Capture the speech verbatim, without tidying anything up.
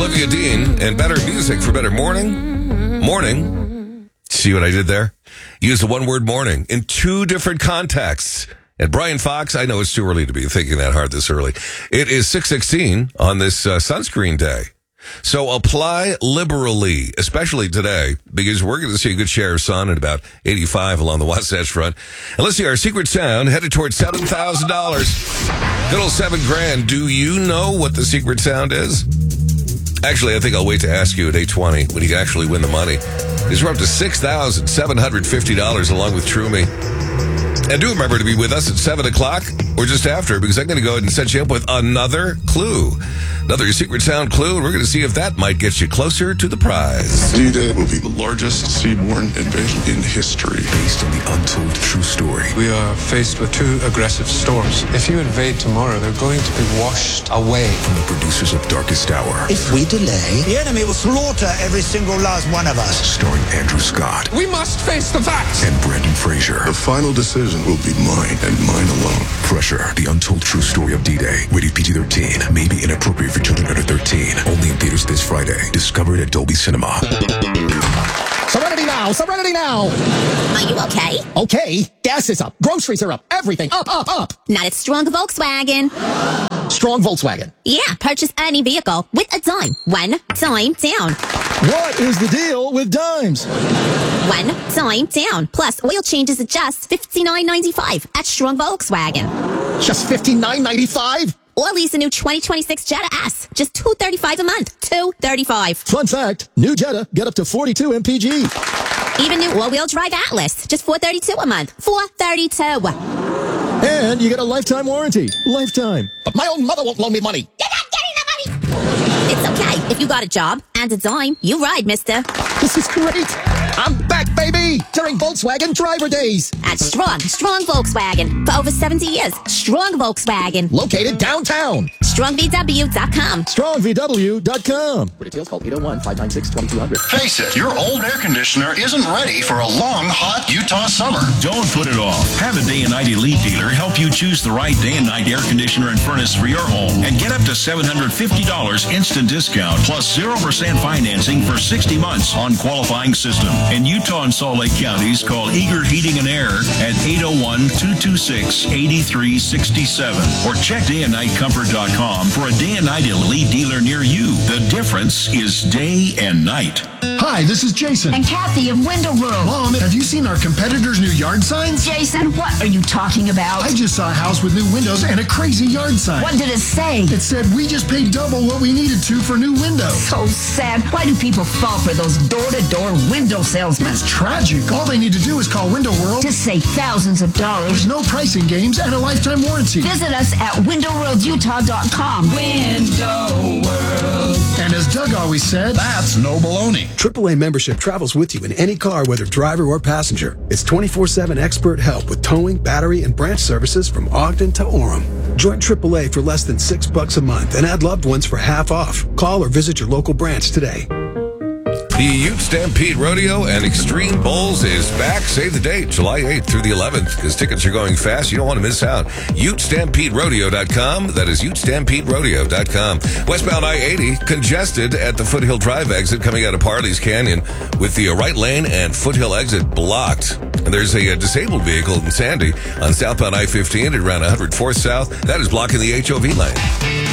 Olivia Dean, and better music for better morning. Morning. See what I did there? Use the one word morning in two different contexts. And Brian Fox, I know it's too early to be thinking that hard this early. It is six sixteen on this uh, sunscreen day. So apply liberally, especially today, because we're going to see a good share of sun at about eighty-five along the Wasatch Front. And let's see, our secret sound headed towards seven thousand dollars. Good old seven grand. Do you know what the secret sound is? Actually, I think I'll wait to ask you at eight twenty when you actually win the money. Because we're up to six thousand seven hundred fifty dollars along with Trumi. And do remember to be with us at seven o'clock or just after, because I'm going to go ahead and set you up with another clue. Another secret sound clue, and we're going to see if that might get you closer to the prize. D-Day will be the largest seaborne invasion in history. Based on the untold true story. We are faced with two aggressive storms. If you invade tomorrow, they're going to be washed away. From the producers of Darkest Hour. If we delay, the enemy will slaughter every single last one of us. Starring Andrew Scott. We must face the facts. And Brendan Fraser. The final decision will be mine and mine alone. Pressure, the untold true story of D-Day. Rated P G thirteen. May be inappropriate for children under thirteen. Only in theaters this Friday. Discover it at Dolby Cinema. Serenity now! Serenity now! Are you okay? Okay. Gas is up. Groceries are up. Everything up, up, up. Not at Strong Volkswagen. Strong Volkswagen. Yeah, purchase any vehicle with a dime. One time down. What is the deal with dimes? One time down. Plus, oil changes at just fifty-nine ninety-five at Strong Volkswagen. Just fifty-nine ninety-five? Or lease a new twenty twenty-six Jetta S. Just two thirty-five a month. two thirty-five. Fun fact, new Jetta get up to forty-two M P G. Even new all-wheel drive Atlas. Just four thirty-two a month. four thirty-two. And you get a lifetime warranty. Lifetime. But my own mother won't loan me money. You're not getting the money. It's okay. If you got a job and a dime, you ride, mister. This is great. I'm back, baby, during Volkswagen Driver Days. At Strong, Strong Volkswagen. For over seventy years, Strong Volkswagen. Located downtown. strong v w dot com. strong v w dot com. For details, call eight oh one, five nine six, two two zero zero. Face it, your old air conditioner isn't ready for a long, hot Utah summer. Don't put it off. Have a Day and Night Elite dealer help you choose the right day and night air conditioner and furnace for your home. And get up to seven hundred fifty dollars instant discount plus zero percent financing for sixty months on qualifying system. In Utah and Salt Lake counties, call Eager Heating and Air at eight oh one, two two six, eight three six seven or check day and night comfort dot com for a Day and Night Elite dealer near you. The difference is day and night. Hi, this is Jason. And Kathy of Window World. Mom, have you seen our competitors' new yard signs? Jason, what are you talking about? I just saw a house with new windows and a crazy yard sign. What did it say? It said, we just paid double what we needed to for new windows. So sad. Why do people fall for those door-to-door window salesmen? It's tragic. All they need to do is call Window World to save thousands of dollars. There's no pricing games and a lifetime warranty. Visit us at window world utah dot com. Window World. And as Doug always said, that's no baloney. triple A membership travels with you in any car, whether driver or passenger. It's twenty-four seven expert help with towing, battery, and branch services from Ogden to Orem. Join triple A for less than six bucks a month and add loved ones for half off. Call or visit your local branch today. The Ute Stampede Rodeo and Extreme Bowls is back. Save the date, July eighth through the eleventh, because tickets are going fast. You don't want to miss out. Ute Stampede Rodeo dot com. That is Ute Stampede Rodeo dot com. Westbound I eighty, congested at the Foothill Drive exit coming out of Parley's Canyon with the right lane and Foothill exit blocked. And there's a, a disabled vehicle in Sandy on southbound I fifteen at around one hundred fourth South. That is blocking the H O V lane.